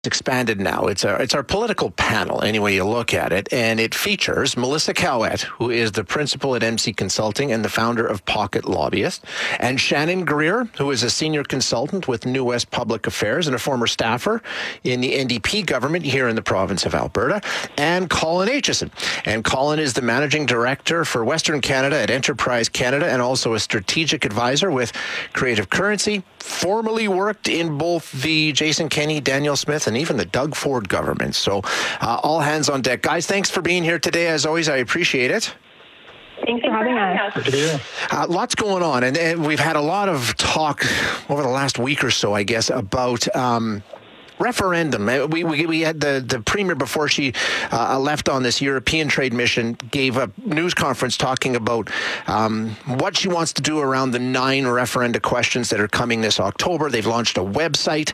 expanded now. It's our political panel, any way you look at it, and it features Melissa Cowett, who is the principal at MC Consulting and the founder of Pocket Lobbyist, and Shannon Greer, who is a senior consultant with New West Public Affairs and a former staffer in the NDP government here in the province of Alberta, and Colin Aitchison. And Colin is the managing director for Western Canada at Enterprise Canada and also a strategic advisor with Creative Currency, formerly worked in both the Jason Kenney, Danielle Smith, and even the Doug Ford government. So all hands on deck. Guys, thanks for being here today. As always, I appreciate it. Thanks for having us. Lots going on, and we've had a lot of talk over the last week or so, I guess, about referendum. We had the Premier, before she left on this European trade mission, gave a news conference talking about what she wants to do around the 9 referenda questions that are coming this October. They've launched a website.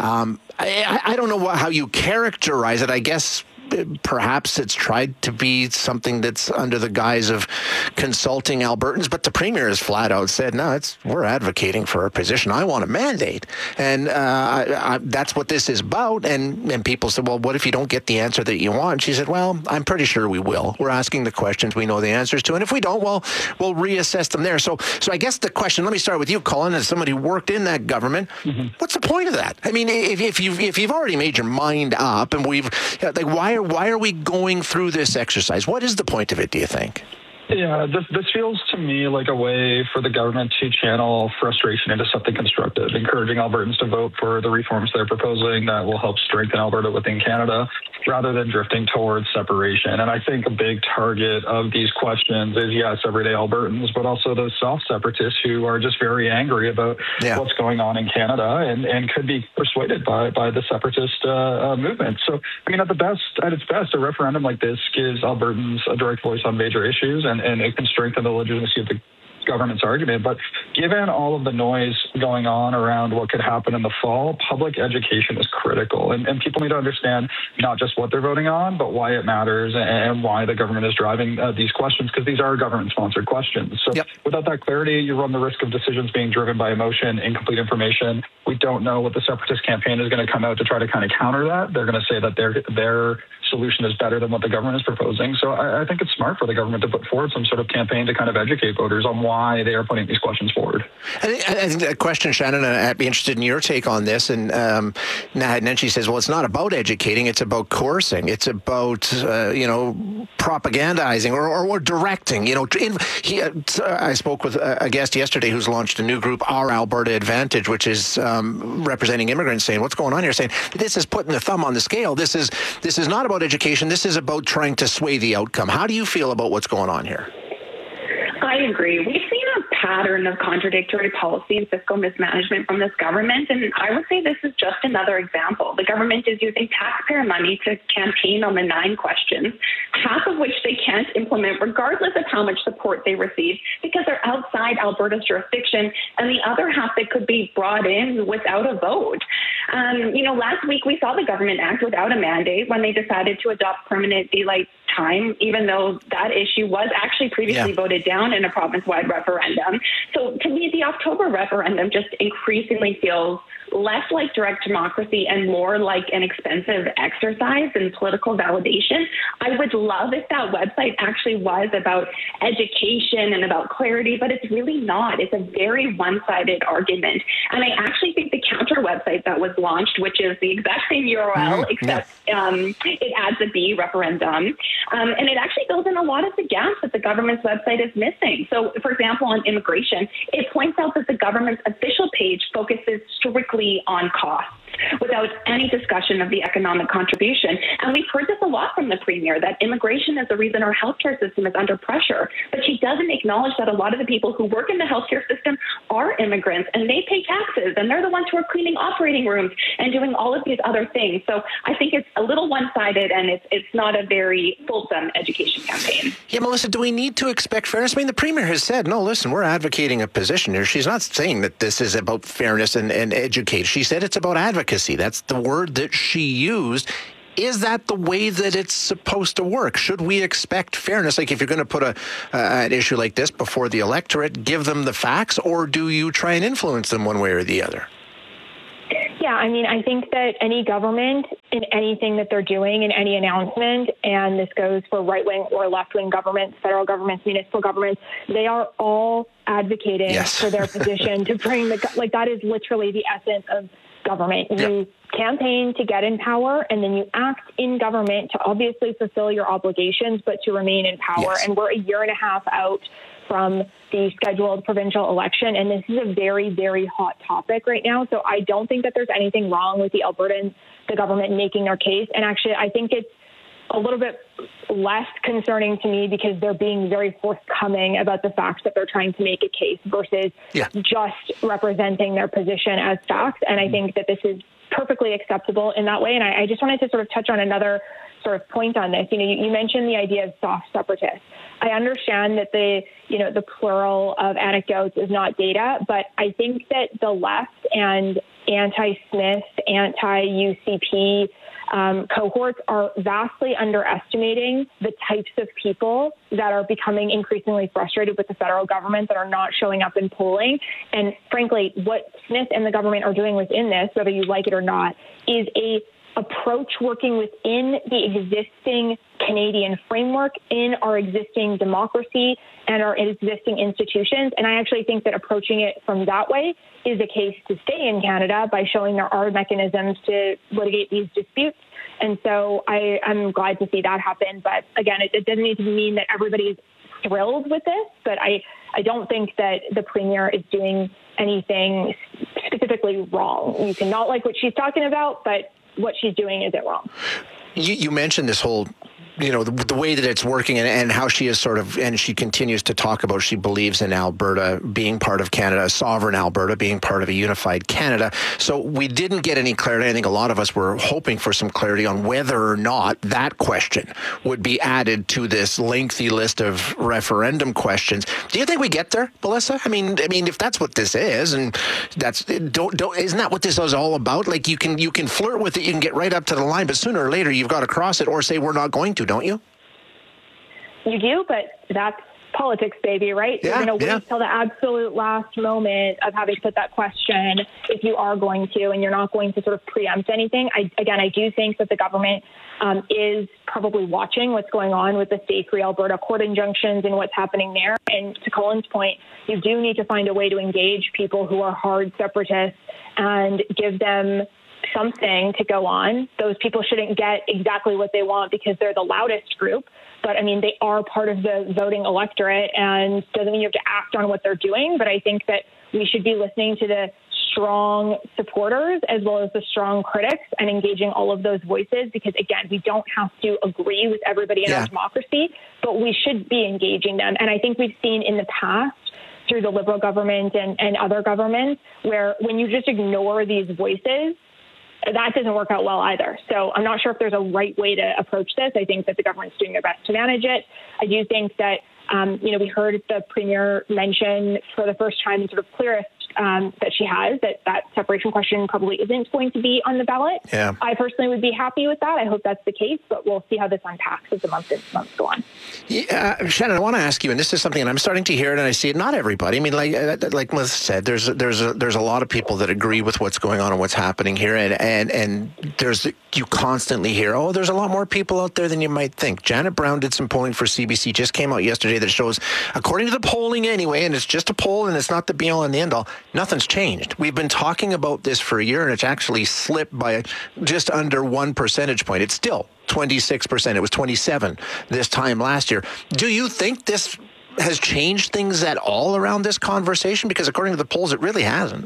I don't know how you characterize it. I guess perhaps it's tried to be something that's under the guise of consulting Albertans, but the Premier has flat out said, no, we're advocating for our position. I want a mandate. And that's what this is about. And people said, well, what if you don't get the answer that you want? She said, well, I'm pretty sure we will. We're asking the questions we know the answers to. And if we don't, well, we'll reassess them there. So I guess the question, let me start with you, Colin, as somebody who worked in that government. What's the point of that? I mean, if you've already made your mind up, and why are we going through this exercise? What is the point of it, do you think? Yeah, this feels to me like a way for the government to channel frustration into something constructive, encouraging Albertans to vote for the reforms they're proposing that will help strengthen Alberta within Canada, rather than drifting towards separation. And I think a big target of these questions is, yes, everyday Albertans, but also those self-separatists who are just very angry about what's going on in Canada and could be persuaded by the separatist movement. So, I mean, at its best, a referendum like this gives Albertans a direct voice on major issues, and it can strengthen the legitimacy of the government's argument. But given all of the noise going on around what could happen in the fall, public education is critical. And people need to understand not just what they're voting on, but why it matters and why the government is driving these questions, because these are government-sponsored questions. So without that clarity, you run the risk of decisions being driven by emotion, incomplete information. We don't know what the separatist campaign is going to come out to try to kind of counter that. They're going to say that their solution is better than what the government is proposing. So I think it's smart for the government to put forward some sort of campaign to kind of educate voters on why they are putting these questions forward. I think a question, Shannon, I'd be interested in your take on this. And Naheed Nenshi says, well, it's not about educating, it's about coercing. It's about, propagandizing or directing. I spoke with a guest yesterday who's launched a new group, Our Alberta Advantage, which is representing immigrants, saying, what's going on here? Saying, this is putting the thumb on the scale. This is not about education. This is about trying to sway the outcome. How do you feel about what's going on here? I agree. We've seen a pattern of contradictory policy and fiscal mismanagement from this government, and I would say this is just another example. The government is using taxpayer money to campaign on the 9 questions, half of which they can't implement regardless of how much support they receive because they're outside Alberta's jurisdiction, and the other half that could be brought in without a vote. Last week we saw the government act without a mandate when they decided to adopt permanent daylight time, even though that issue was actually previously voted down in a province-wide referendum. So to me, the October referendum just increasingly feels less like direct democracy and more like an expensive exercise in political validation. I would love if that website actually was about education and about clarity, but it's really not. It's a very one-sided argument. And I actually think the counter website that was launched, which is the exact same URL, except it adds a B, referendum, and it actually fills in a lot of the gaps that the government's website is missing. So, for example, on immigration, it points out that the government's official page focuses strictly on costs without any discussion of the economic contribution. And we've heard this a lot from the Premier, that immigration is the reason our healthcare system is under pressure. But she doesn't acknowledge that a lot of the people who work in the healthcare system are immigrants, and they pay taxes, and they're the ones who are cleaning operating rooms and doing all of these other things. So I think it's a little one-sided, and it's not a very fulsome education campaign. Yeah, Melissa, do we need to expect fairness? I mean, the Premier has said, no, listen, we're advocating a position here. She's not saying that this is about fairness and education. She said it's about advocacy. That's the word that she used. Is that the way that it's supposed to work? Should we expect fairness? Like, if you're going to put an issue like this before the electorate, give them the facts, or do you try and influence them one way or the other? Yeah, I mean, I think that any government in anything that they're doing, in any announcement, and this goes for right-wing or left-wing governments, federal governments, municipal governments, they are all advocating for their position to bring that is literally the essence of government. You campaign to get in power, and then you act in government to obviously fulfill your obligations, but to remain in power. And we're a year and a half out from the scheduled provincial election, and this is a very, very hot topic right now. So I don't think that there's anything wrong with the Albertans, the government making their case. And actually, I think it's a little bit less concerning to me because they're being very forthcoming about the facts that they're trying to make a case versus just representing their position as facts. And I think that this is perfectly acceptable in that way. And I just wanted to sort of touch on another sort of point on this. You mentioned the idea of soft separatists. I understand that the plural of anecdotes is not data, but I think that the left and anti-Smith, anti-UCP cohorts are vastly underestimating the types of people that are becoming increasingly frustrated with the federal government that are not showing up in polling. And frankly, what Smith and the government are doing within this, whether you like it or not, is a approach working within the existing Canadian framework in our existing democracy and our existing institutions. And I actually think that approaching it from that way is a case to stay in Canada by showing there are mechanisms to litigate these disputes. And so I'm glad to see that happen. But again, it doesn't need to mean that everybody's thrilled with this, but I don't think that the Premier is doing anything specifically wrong. You can not like what she's talking about, but what she's doing isn't wrong. You mentioned this whole, the way that it's working and how she is and she continues to talk about she believes in Alberta being part of Canada, a sovereign Alberta being part of a unified Canada. So we didn't get any clarity. I think a lot of us were hoping for some clarity on whether or not that question would be added to this lengthy list of referendum questions. Do you think we get there, Melissa? I mean, if that's what this is, and isn't that what this is all about? Like you can flirt with it, you can get right up to the line, but sooner or later you've got to cross it or say we're not going to, don't you? You do, but that's politics, baby, right? You're going to wait till the absolute last moment of having to put that question if you are going to, and you're not going to sort of preempt anything. I do think that the government is probably watching what's going on with the Stay Free Alberta court injunctions and what's happening there. And to Colin's point, you do need to find a way to engage people who are hard separatists and give them something to go on. Those people shouldn't get exactly what they want because they're the loudest group. But I mean, they are part of the voting electorate, and doesn't mean you have to act on what they're doing. But I think that we should be listening to the strong supporters as well as the strong critics and engaging all of those voices, because again, we don't have to agree with everybody in our democracy, but we should be engaging them. And I think we've seen in the past through the Liberal government and other governments where when you just ignore these voices, that doesn't work out well either. So I'm not sure if there's a right way to approach this. I think that the government's doing their best to manage it. I do think that, we heard the Premier mention for the first time in sort of clearest that she has that separation question probably isn't going to be on the ballot. Yeah. I personally would be happy with that. I hope that's the case, but we'll see how this unpacks as the months go on. Yeah, Shannon, I want to ask you, and this is something, and I'm starting to hear it, and I see it. Not everybody. I mean, like Melissa said, there's a lot of people that agree with what's going on and what's happening here, and you constantly hear, there's a lot more people out there than you might think. Janet Brown did some polling for CBC, just came out yesterday, that shows, according to the polling anyway, and it's just a poll and it's not the be-all and the end-all, nothing's changed. We've been talking about this for a year, and it's actually slipped by just under 1 percentage point. It's still 26%. It was 27 this time last year. Do you think this has changed things at all around this conversation? Because according to the polls, it really hasn't.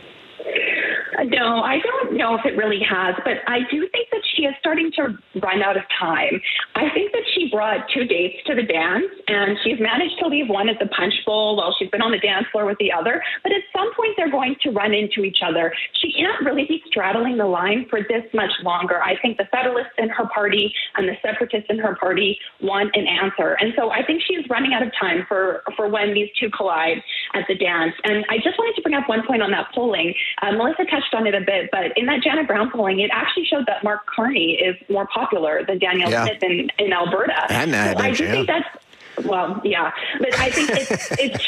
No, I don't know if it really has, but I do think that she is starting to run out of time. I think that she brought 2 dates to the dance, and she's managed to leave one at the punch bowl while she's been on the dance floor with the other. But at some point, they're going to run into each other. She can't really be straddling the line for this much longer. I think the Federalists in her party and the Separatists in her party want an answer. And so I think she's running out of time for when these two collide at the dance. And I just wanted to bring up one point on that polling. Melissa touched on it a bit, but in that Janet Brown polling, it actually showed that Mark Carney is more popular than Danielle Smith in Alberta. And I do think that's, well, yeah, but I think it's shifting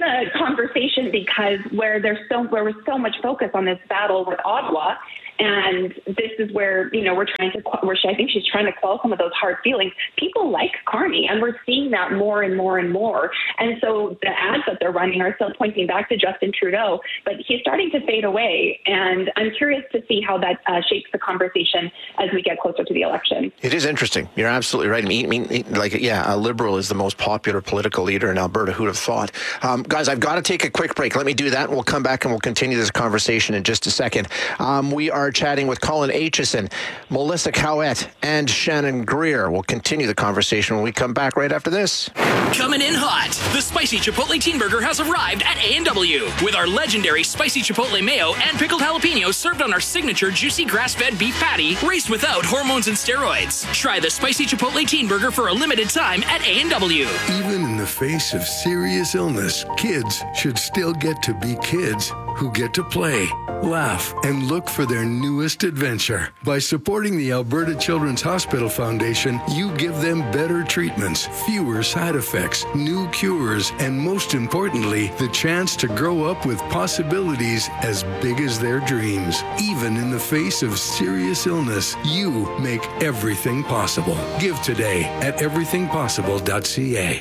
the conversation because where was so much focus on this battle with Ottawa, and this is where, I think she's trying to quell some of those hard feelings. People like Carney, and we're seeing that more and more and more. And so the ads that they're running are still pointing back to Justin Trudeau, but he's starting to fade away. And I'm curious to see how that shapes the conversation as we get closer to the election. It is interesting. You're absolutely right. A Liberal is the most popular political leader in Alberta. Who'd have thought? Guys, I've got to take a quick break. Let me do that, and we'll come back and we'll continue this conversation in just a second. We are chatting with Colin Aitchison, Melissa Cowett, and Shannon Greer. We'll continue the conversation when we come back right after this. Coming in hot, the Spicy Chipotle Teen Burger has arrived at A&W with our legendary Spicy Chipotle Mayo and pickled jalapenos served on our signature juicy grass-fed beef patty, raised without hormones and steroids. Try the Spicy Chipotle Teen Burger for a limited time at A&W. Even in the face of serious illness, kids should still get to be kids who get to play, laugh, and look for their newest adventure. By supporting the Alberta Children's Hospital Foundation, you give them better treatments, fewer side effects, new cures, and most importantly, the chance to grow up with possibilities as big as their dreams. Even in the face of serious illness, you make everything possible. Give today at everythingpossible.ca.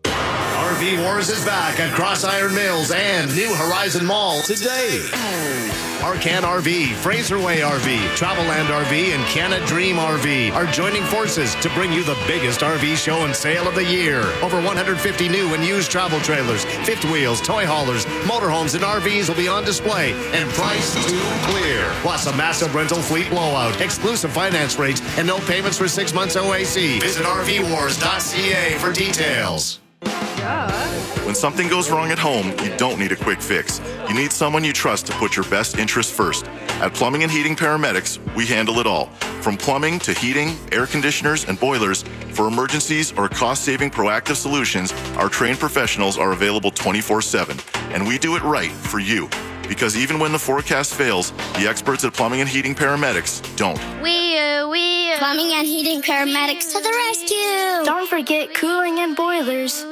RV Wars is back at Cross Iron Mills and New Horizon Mall today. Arcan RV, Fraser Way RV, Travelland RV, and Canada Dream RV are joining forces to bring you the biggest RV show and sale of the year. Over 150 new and used travel trailers, fifth wheels, toy haulers, motorhomes, and RVs will be on display and priced to clear. Plus a massive rental fleet blowout, exclusive finance rates, and no payments for 6 months OAC. Visit RVWars.ca for details. When something goes wrong at home, you don't need a quick fix. You need someone you trust to put your best interest first. At Plumbing and Heating Paramedics, we handle it all. From plumbing to heating, air conditioners, and boilers, for emergencies or cost-saving proactive solutions, our trained professionals are available 24/7. And we do it right for you. Because even when the forecast fails, the experts at Plumbing and Heating Paramedics don't. We Plumbing and Heating Paramedics to the rescue! Don't forget cooling and boilers.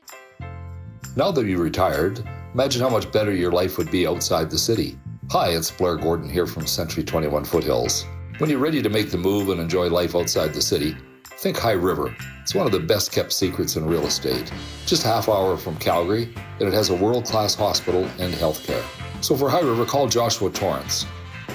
Now that you're retired, imagine how much better your life would be outside the city. Hi, it's Blair Gordon here from Century 21 Foothills. When you're ready to make the move and enjoy life outside the city, think High River. It's one of the best kept secrets in real estate. Just half hour from Calgary, and it has a world-class hospital and healthcare. So for High River, call Joshua Torrance,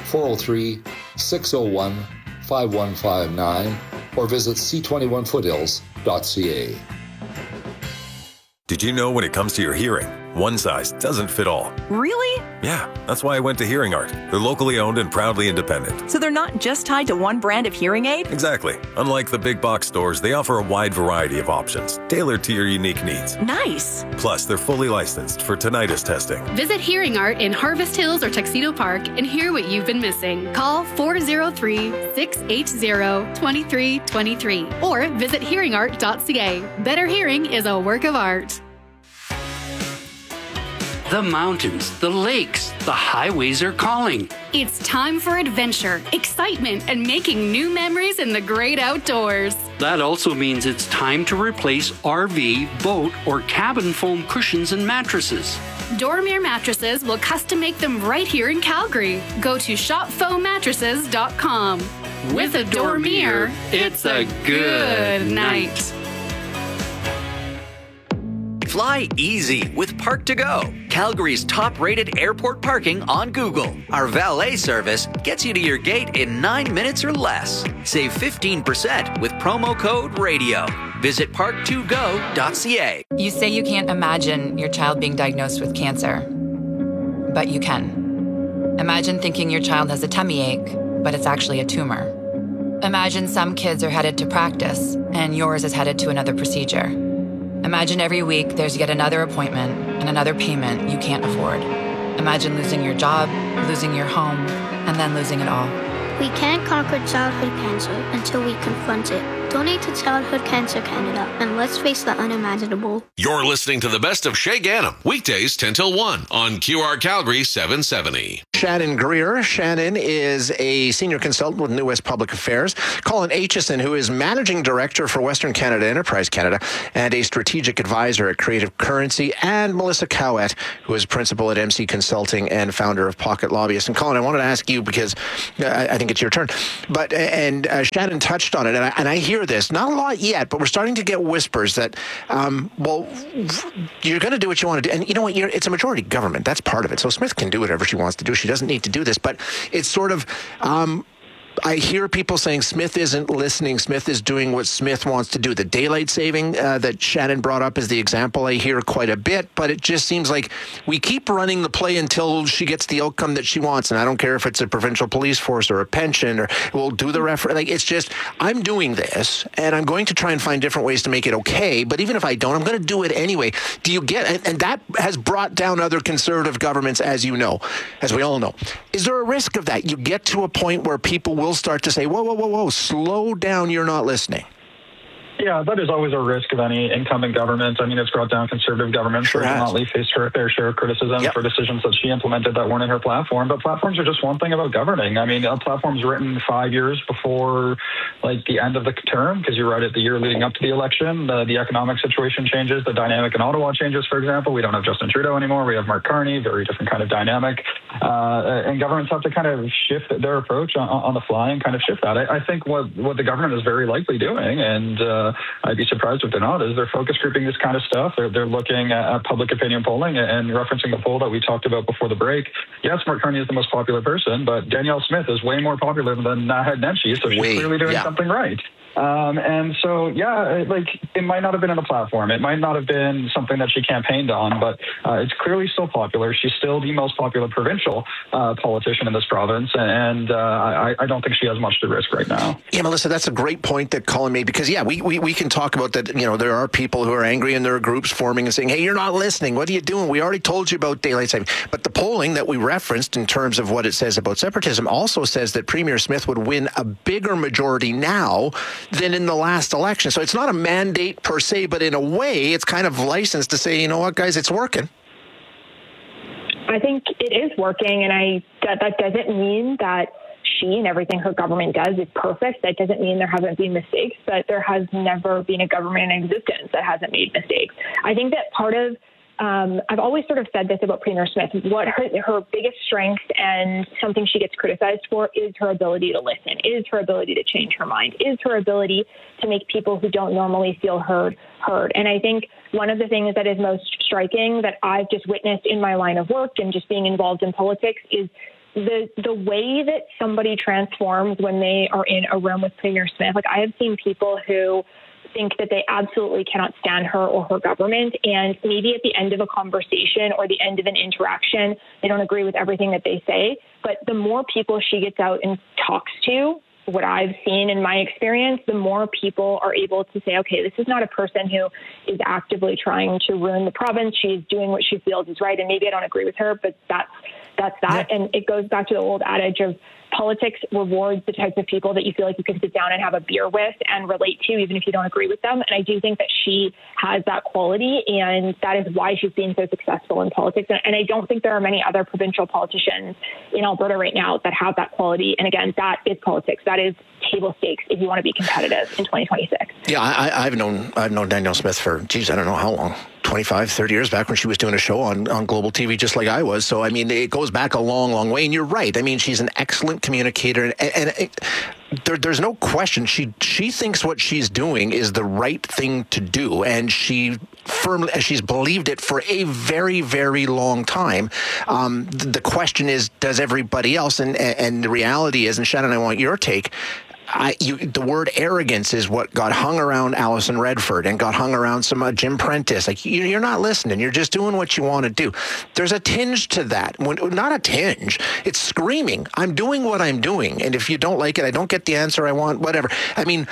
403-601-5159, or visit c21foothills.ca. Did you know when it comes to your hearing, one size doesn't fit all? Really? Yeah, that's why I went to Hearing Art. They're locally owned and proudly independent. So they're not just tied to one brand of hearing aid? Exactly. Unlike the big box stores, they offer a wide variety of options, tailored to your unique needs. Nice. Plus, they're fully licensed for tinnitus testing. Visit Hearing Art in Harvest Hills or Tuxedo Park and hear what you've been missing. Call 403-680-2323 or visit hearingart.ca. Better hearing is a work of art. The mountains, the lakes, the highways are calling. It's time for adventure, excitement, and making new memories in the great outdoors. That also means it's time to replace RV, boat, or cabin foam cushions and mattresses. Dormier Mattresses will custom make them right here in Calgary. Go to shopfoammattresses.com. With a Dormier, it's a good night. Fly easy with Park2Go, Calgary's top-rated airport parking on Google. Our valet service gets you to your gate in 9 minutes or less. Save 15% with promo code RADIO. Visit park2go.ca. You say you can't imagine your child being diagnosed with cancer, but you can. Imagine thinking your child has a tummy ache, but it's actually a tumor. Imagine some kids are headed to practice, and yours is headed to another procedure. Imagine every week there's yet another appointment and another payment you can't afford. Imagine losing your job, losing your home, and then losing it all. We can't conquer childhood cancer until we confront it. Donate to Childhood Cancer Canada, and let's face the unimaginable. You're listening to the best of Shay Gannam, weekdays 10 till 1 on QR Calgary 770. Shannon Greer. Shannon is a senior consultant with New West Public Affairs. Colin Aitchison, who is managing director for Western Canada Enterprise Canada and a strategic advisor at Creative Currency, and Melissa Cowett, who is principal at MC Consulting and founder of Pocket Lobbyist. And Colin, I wanted to ask you because I think it's your turn, but Shannon touched on it, and I hear this, not a lot yet, but we're starting to get whispers that, well, you're going to do what you want to do. And you know what? It's a majority government. That's part of it. So Smith can do whatever she wants to do. She doesn't need to do this. But it's sort of... I hear people saying Smith isn't listening. Smith is doing what Smith wants to do. The daylight saving that Shannon brought up is the example I hear quite a bit, but it just seems like we keep running the play until she gets the outcome that she wants. And I don't care if it's a provincial police force or a pension, or we'll do the referendum. Like, it's just, I'm doing this and I'm going to try and find different ways to make it okay. But even if I don't, I'm going to do it anyway. Do you get, and that has brought down other conservative governments, as you know, as we all know. Is there a risk of that? You get to a point where people will start to say, whoa, slow down, you're not listening. Yeah, that is always a risk of any incoming government. I mean, it's brought down conservative governments that not least face her fair share of criticism for decisions that she implemented that weren't in her platform. But platforms are just one thing about governing. I mean, a platform's written 5 years before, like, the end of the term, because you write it the year leading up to the election. The economic situation changes. The dynamic in Ottawa changes, for example. We don't have Justin Trudeau anymore. We have Mark Carney, very different kind of dynamic. And governments have to kind of shift their approach on the fly and kind of shift that. I think what the government is very likely doing, and I'd be surprised if they're not, is they're focus grouping this kind of stuff. They're looking at public opinion polling and referencing the poll that we talked about before the break. Yes, Mark Carney is the most popular person, but Danielle Smith is way more popular than Naheed Nenshi, so she's clearly doing something right. And so, like, it might not have been on the platform. It might not have been something that she campaigned on, but it's clearly still popular. She's still the most popular provincial politician in this province, and I don't think she has much to risk right now. Yeah, Melissa, that's a great point that Colin made, because, we can talk about that. You know, there are people who are angry and there are groups forming and saying, hey, you're not listening. What are you doing? We already told you about daylight saving. But the polling that we referenced in terms of what it says about separatism also says that Premier Smith would win a bigger majority now than in the last election. So it's not a mandate per se, but in a way, it's kind of licensed to say, you know what, guys, it's working. I think it is working, and that doesn't mean that she and everything her government does is perfect. That doesn't mean there haven't been mistakes, but there has never been a government in existence that hasn't made mistakes. I think that part of I've always sort of said this about Premier Smith. What her biggest strength and something she gets criticized for is her ability to listen, is her ability to change her mind, is her ability to make people who don't normally feel heard. And I think one of the things that is most striking that I've just witnessed in my line of work and just being involved in politics is the way that somebody transforms when they are in a room with Premier Smith. Like, I have seen people who think that they absolutely cannot stand her or her government, and maybe at the end of a conversation or the end of an interaction, they don't agree with everything that they say. But the more people she gets out and talks to, what I've seen in my experience, the more people are able to say, okay, this is not a person who is actively trying to ruin the province. She's doing what she feels is right, and maybe I don't agree with her, but that's that. Yeah. And it goes back to the old adage of politics rewards the types of people that you feel like you can sit down and have a beer with and relate to, even if you don't agree with them. And I do think that she has that quality, and that is why she's been so successful in politics. And I don't think there are many other provincial politicians in Alberta right now that have that quality. And again, that is politics. That is table stakes if you want to be competitive in 2026. Yeah, I've known Danielle Smith for, I don't know how long. 25, 30 years back when she was doing a show on Global TV, just like I was. So, I mean, it goes back a long, long way. And you're right. I mean, she's an excellent communicator. And there's no question. She thinks what she's doing is the right thing to do. And she's believed it for a very, very long time. The question is, does everybody else? And the reality is, and Shannon, I want your take, the word arrogance is what got hung around Alison Redford and got hung around some Jim Prentice. Like, you're not listening. You're just doing what you want to do. There's a tinge to that. Not a tinge. It's screaming. I'm doing what I'm doing. And if you don't like it, I don't get the answer I want, whatever. I mean,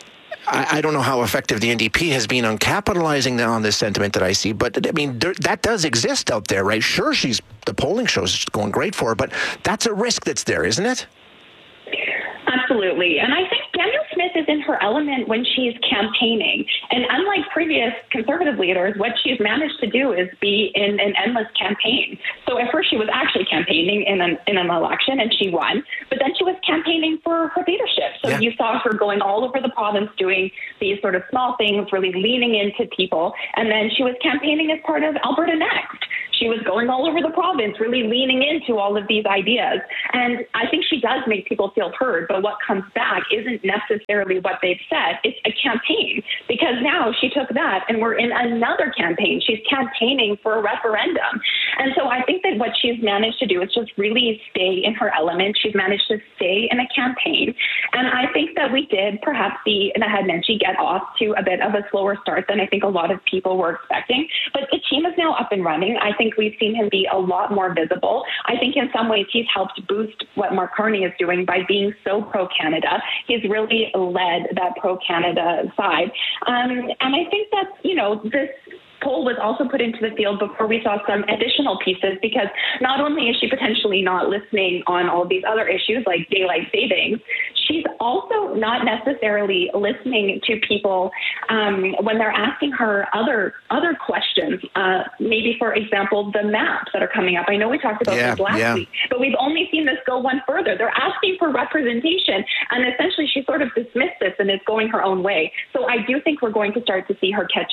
I don't know how effective the NDP has been on capitalizing on this sentiment that I see, but I mean, that does exist out there, right? Sure, the polling shows going great for her, but that's a risk that's there, isn't it? Absolutely. And I think Danielle Smith is in her element when she's campaigning. And unlike previous Conservative leaders, what she's managed to do is be in an endless campaign. So at first she was actually campaigning in an election and she won, but then she was campaigning for her leadership. So you saw her going all over the province doing these sort of small things, really leaning into people. And then she was campaigning as part of Alberta Next. She was going all over the province, really leaning into all of these ideas. And I think she does make people feel heard, but what comes back isn't necessarily what they've said. It's a campaign, because now she took that and we're in another campaign. She's campaigning for a referendum. And so I think that what she's managed to do is just really stay in her element. She's managed to stay in a campaign. And I think that we did perhaps see Naheed Nenshi get off to a bit of a slower start than I think a lot of people were expecting. But the team is now up and running. I think we've seen him be a lot more visible. I think in some ways he's helped boost what Mark Carney is doing by being so pro-Canada. He's really led that pro-Canada side. And I think that, this poll was also put into the field before we saw some additional pieces, because not only is she potentially not listening on all of these other issues like daylight savings, she's also not necessarily listening to people when they're asking her other questions. Maybe, for example, the maps that are coming up. I know we talked about this last week, but we've only seen this go one further. They're asking for representation, and essentially she sort of dismissed this and is going her own way. So I do think we're going to start to see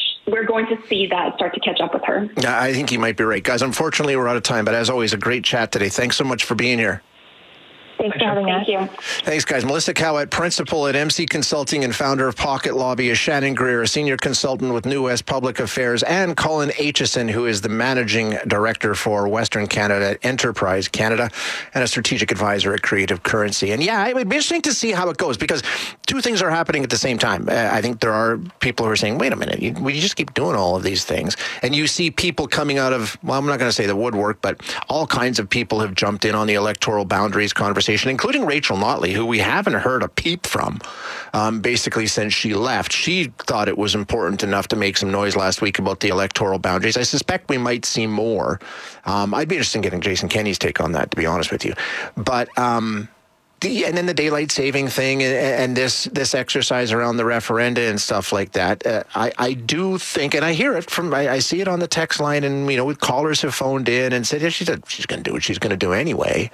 that start to catch up with her. I think you might be right. Guys, unfortunately, we're out of time, but as always, a great chat today. Thanks so much for being here. Thanks for having us. Thank you. Thanks, guys. Melissa Cowett, principal at MC Consulting and founder of Pocket Lobby, Shannon Greer, a senior consultant with New West Public Affairs, and Colin Aitchison, who is the managing director for Western Canada at Enterprise Canada and a strategic advisor at Creative Currency. And it would be interesting to see how it goes, because two things are happening at the same time. I think there are people who are saying, wait a minute, we just keep doing all of these things. And you see people coming out of, well, I'm not going to say the woodwork, but all kinds of people have jumped in on the electoral boundaries conversation, including Rachel Notley, who we haven't heard a peep from basically since she left. She thought it was important enough to make some noise last week about the electoral boundaries. I suspect we might see more. I'd be interested in getting Jason Kenney's take on that, to be honest with you. But and then the daylight saving thing and this exercise around the referenda and stuff like that. I do think, and I hear it I see it on the text line, and callers have phoned in and said, yeah, she's going to do what she's going to do anyway.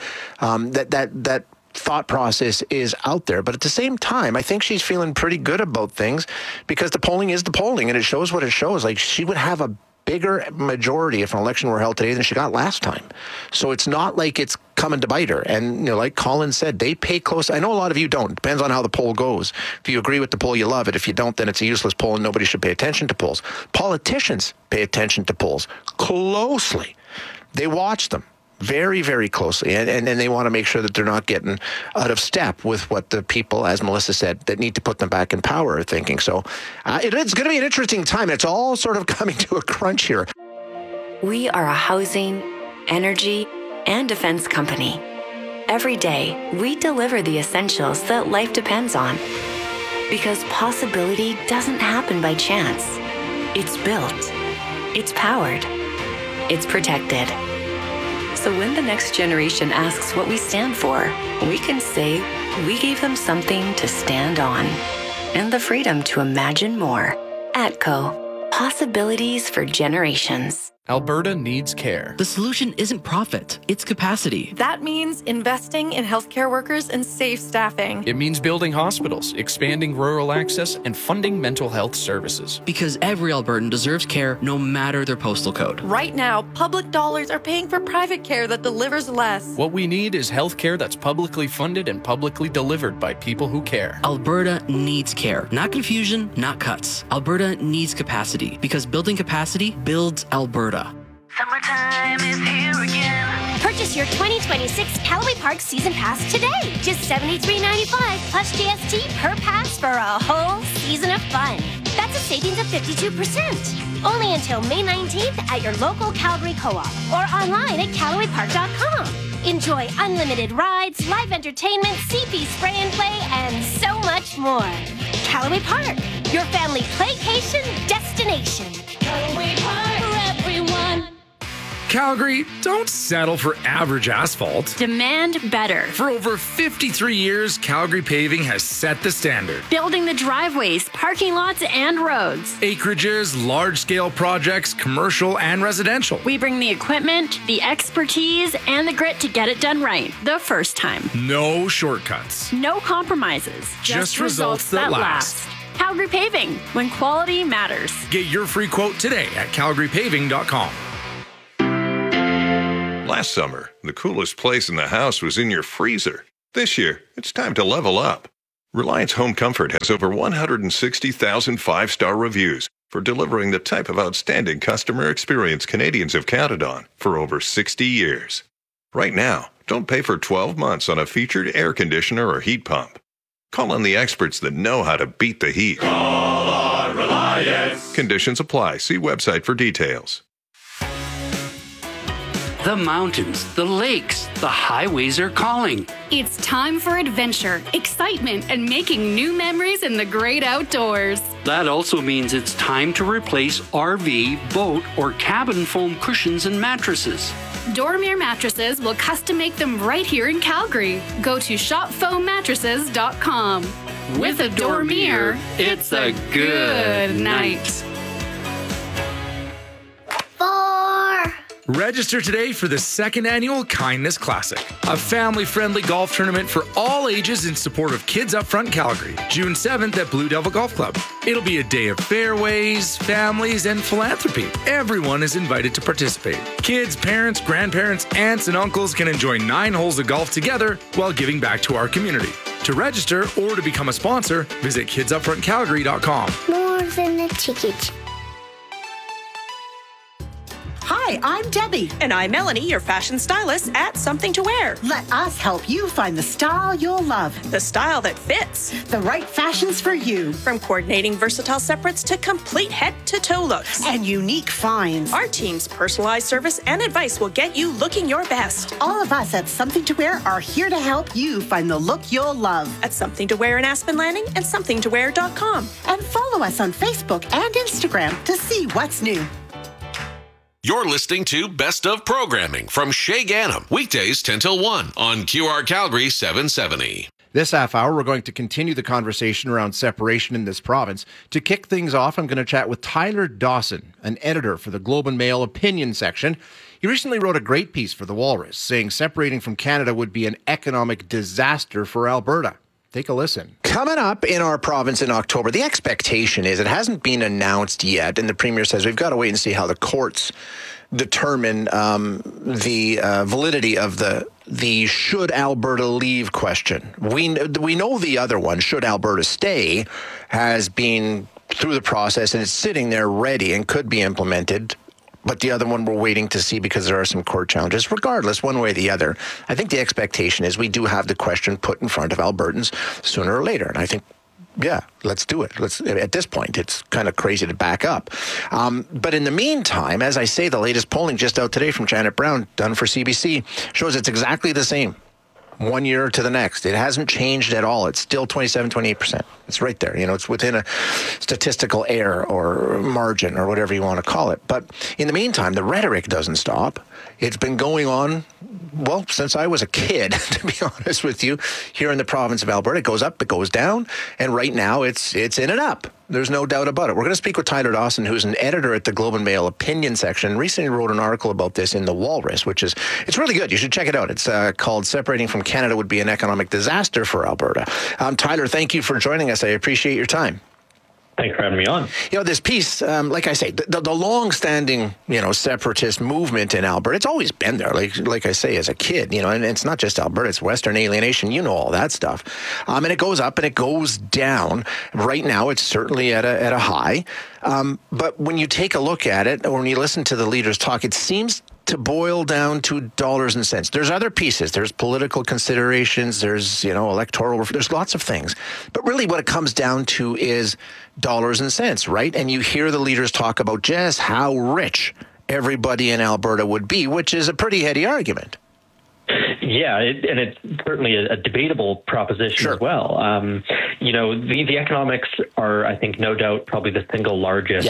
That thought process is out there, but at the same time, I think she's feeling pretty good about things, because the polling is the polling, and it shows what it shows. Like, she would have a bigger majority if an election were held today than she got last time. So it's not like it's coming to bite her. And, like Colin said, they pay close. I know a lot of you don't. Depends on how the poll goes. If you agree with the poll, you love it. If you don't, then it's a useless poll and nobody should pay attention to polls. Politicians pay attention to polls closely. They watch them very, very closely, and they want to make sure that they're not getting out of step with what the people, as Melissa said, that need to put them back in power are thinking. So it's going to be an interesting time. It's all sort of coming to a crunch here. We are a housing, energy, and defense company. Every day, we deliver the essentials that life depends on. Because possibility doesn't happen by chance. It's built. It's powered. It's protected. So when the next generation asks what we stand for, we can say we gave them something to stand on and the freedom to imagine more. ATCO. Possibilities for generations. Alberta needs care. The solution isn't profit, it's capacity. That means investing in healthcare workers and safe staffing. It means building hospitals, expanding rural access, and funding mental health services. Because every Albertan deserves care no matter their postal code. Right now, public dollars are paying for private care that delivers less. What we need is healthcare that's publicly funded and publicly delivered by people who care. Alberta needs care. Not confusion, not cuts. Alberta needs capacity, because building capacity builds Alberta. Summertime is here again. Purchase your 2026 Callaway Park Season Pass today. Just $73.95 plus GST per pass for a whole season of fun. That's a savings of 52%. Only until May 19th at your local Calgary Co-op or online at CallawayPark.com. Enjoy unlimited rides, live entertainment, CP spray and play, and so much more. Callaway Park, your family playcation destination. Callaway Park for everyone. Calgary, don't settle for average asphalt. Demand better. For over 53 years, Calgary Paving has set the standard. Building the driveways, parking lots, and roads. Acreages, large-scale projects, commercial and residential. We bring the equipment, the expertise, and the grit to get it done right the first time. No shortcuts. No compromises. Just results that last. Calgary Paving, when quality matters. Get your free quote today at calgarypaving.com. Last summer, the coolest place in the house was in your freezer. This year, it's time to level up. Reliance Home Comfort has over 160,000 five-star reviews for delivering the type of outstanding customer experience Canadians have counted on for over 60 years. Right now, don't pay for 12 months on a featured air conditioner or heat pump. Call on the experts that know how to beat the heat. Call on Reliance. Conditions apply. See website for details. The mountains, the lakes, the highways are calling. It's time for adventure, excitement, and making new memories in the great outdoors. That also means it's time to replace RV, boat, or cabin foam cushions and mattresses. Dormier Mattresses will custom make them right here in Calgary. Go to shopfoammattresses.com. With a Dormier, it's a good night. Register today for the second annual Kindness Classic, a family-friendly golf tournament for all ages in support of Kids Upfront Calgary, June 7th at Blue Devil Golf Club. It'll be a day of fairways, families, and philanthropy. Everyone is invited to participate. Kids, parents, grandparents, aunts, and uncles can enjoy 9 holes of golf together while giving back to our community. To register or to become a sponsor, visit kidsupfrontcalgary.com. More than a ticket. Hi, I'm Debbie. And I'm Melanie, your fashion stylist at Something to Wear. Let us help you find the style you'll love. The style that fits. The right fashions for you. From coordinating versatile separates to complete head-to-toe looks. And unique finds. Our team's personalized service and advice will get you looking your best. All of us at Something to Wear are here to help you find the look you'll love. At Something to Wear in Aspen Landing and somethingtowear.com. And follow us on Facebook and Instagram to see what's new. You're listening to Best of Programming from Shay Ganem, weekdays 10 till 1 on QR Calgary 770. This half hour, we're going to continue the conversation around separation in this province. To kick things off, I'm going to chat with Tyler Dawson, an editor for the Globe and Mail opinion section. He recently wrote a great piece for The Walrus, saying separating from Canada would be an economic disaster for Alberta. Take a listen. Coming up in our province in October, the expectation is, it hasn't been announced yet, and the Premier says we've got to wait and see how the courts determine the validity of the should Alberta leave question. We know the other one, should Alberta stay, has been through the process and it's sitting there ready and could be implemented. But the other one we're waiting to see because there are some court challenges. Regardless, one way or the other, I think the expectation is we do have the question put in front of Albertans sooner or later. And I think, yeah, let's do it. At this point, it's kind of crazy to back up. But in the meantime, as I say, the latest polling just out today from Janet Brown, done for CBC, shows it's exactly the same. 1 year to the next. It hasn't changed at all. It's still 27, 28%. It's right there. It's within a statistical error or margin or whatever you want to call it. But in the meantime, the rhetoric doesn't stop. It's been going on, well, since I was a kid, to be honest with you, here in the province of Alberta. It goes up, it goes down, and right now it's in and up. There's no doubt about it. We're going to speak with Tyler Dawson, who's an editor at the Globe and Mail opinion section. Recently wrote an article about this in The Walrus, it's really good. You should check it out. It's called Separating from Canada Would Be an Economic Disaster for Alberta. Tyler, thank you for joining us. I appreciate your time. Thanks for having me on. This piece, like I say, the long-standing, separatist movement in Alberta, it's always been there, like I say, as a kid, and it's not just Alberta, it's Western alienation, all that stuff. And it goes up and it goes down. Right now, it's certainly at a high. But when you take a look at it, or when you listen to the leaders talk, it seems to boil down to dollars and cents. There's other pieces. There's political considerations. There's, electoral. There's lots of things. But really what it comes down to is dollars and cents, right? And you hear the leaders talk about just how rich everybody in Alberta would be, which is a pretty heady argument. Yeah, and it's certainly a debatable proposition as well. The economics are, I think, no doubt, probably the single largest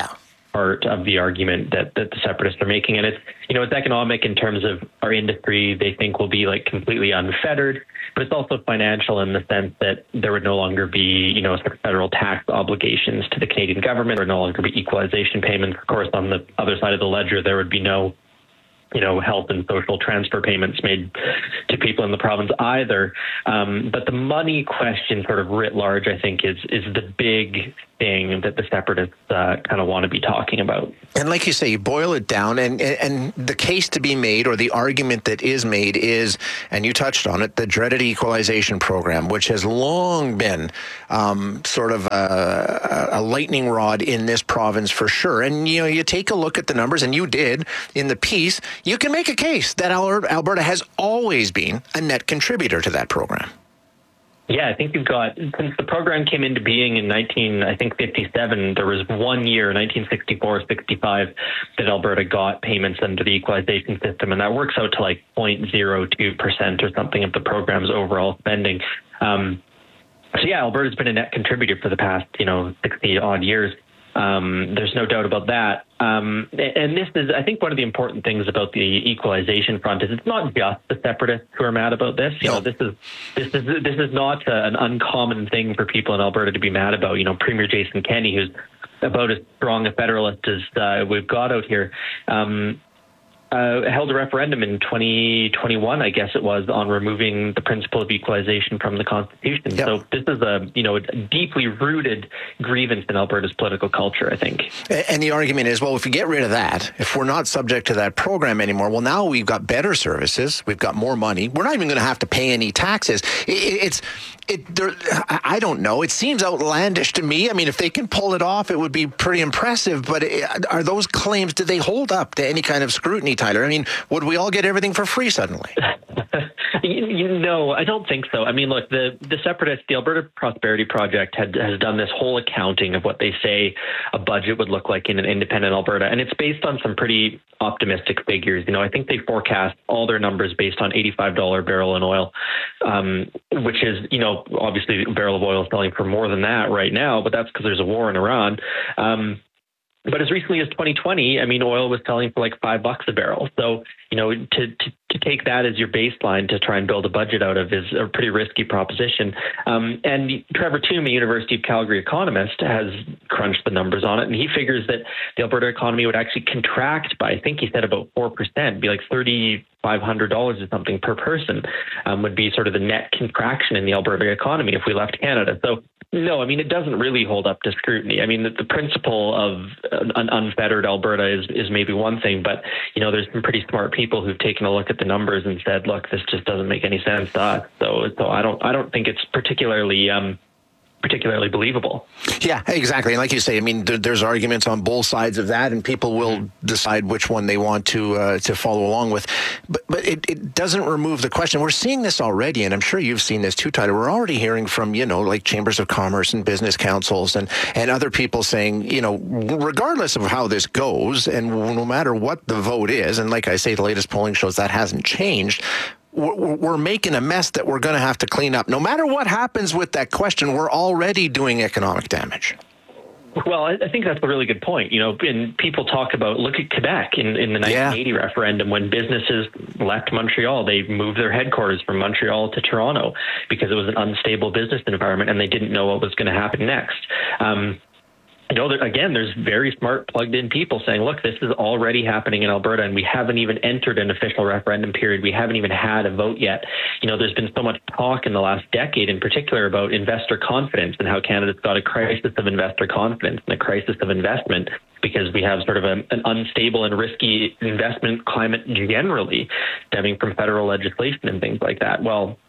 part of the argument that the separatists are making. And it's, it's economic in terms of our industry. They think will be like completely unfettered, but it's also financial in the sense that there would no longer be, sort of federal tax obligations to the Canadian government. There would no longer be equalization payments. Of course, on the other side of the ledger, there would be no health and social transfer payments made to people in the province either. But the money question sort of writ large, I think, is the big thing that the separatists kind of want to be talking about. And like you say, you boil it down, and the case to be made, or the argument that is made, is, and you touched on it, the dreaded equalization program, which has long been sort of a lightning rod in this province for sure. And, you take a look at the numbers, and you did in the piece, you can make a case that Alberta has always been a net contributor to that program. Yeah, I think you've got, since the program came into being in 1957, there was 1 year, 1964-65, that Alberta got payments under the equalization system, and that works out to like 0.02% or something of the program's overall spending. So yeah, Alberta's been a net contributor for the past, 60 odd years. There's no doubt about that. And this is, I think, one of the important things about the equalization front is it's not just the separatists who are mad about this. This is not an uncommon thing for people in Alberta to be mad about. Premier Jason Kenney, who's about as strong a federalist as we've got out here, held a referendum in 2021, I guess it was, on removing the principle of equalization from the Constitution. Yep. So this is a deeply rooted grievance in Alberta's political culture, I think. And the argument is, well, if we get rid of that, if we're not subject to that program anymore, well, now we've got better services, we've got more money, we're not even going to have to pay any taxes. I don't know. It seems outlandish to me. I mean, if they can pull it off, it would be pretty impressive. But are those claims, do they hold up to any kind of scrutiny, Tyler? I mean, would we all get everything for free suddenly? I don't think so. I mean, look, the separatists, the Alberta Prosperity Project has done this whole accounting of what they say a budget would look like in an independent Alberta. And it's based on some pretty optimistic figures. I think they forecast all their numbers based on $85 a barrel in oil, which is, obviously a barrel of oil is selling for more than that right now, but that's because there's a war in Iran. But as recently as 2020, I mean, oil was selling for like $5 a barrel. So, to take that as your baseline to try and build a budget out of is a pretty risky proposition. And Trevor Toome, a University of Calgary economist, has crunched the numbers on it. And he figures that the Alberta economy would actually contract by, I think he said about 4%, be like $3,500 or something per person, would be sort of the net contraction in the Alberta economy if we left Canada. So, no, I mean, it doesn't really hold up to scrutiny. I mean, the principle of an unfettered Alberta is maybe one thing, but, there's some pretty smart people who've taken a look at the numbers and said, look, this just doesn't make any sense to us. So I don't think it's particularly believable. Yeah, exactly. And like you say, I mean, there's arguments on both sides of that, and people will decide which one they want to follow along with. But it doesn't remove the question. We're seeing this already, and I'm sure you've seen this too, Tyler. We're already hearing from, like chambers of commerce and business councils and other people saying, regardless of how this goes, and no matter what the vote is, and like I say, the latest polling shows that hasn't changed, we're making a mess that we're going to have to clean up. No matter what happens with that question, we're already doing economic damage. Well, I think that's a really good point. And people talk about, look at Quebec in the 1980 referendum when businesses left Montreal. They moved their headquarters from Montreal to Toronto because it was an unstable business environment and they didn't know what was going to happen next. Again, there's very smart, plugged-in people saying, look, this is already happening in Alberta, and we haven't even entered an official referendum period. We haven't even had a vote yet. There's been so much talk in the last decade, in particular, about investor confidence and how Canada's got a crisis of investor confidence and a crisis of investment because we have sort of an unstable and risky investment climate generally stemming from federal legislation and things like that. Well,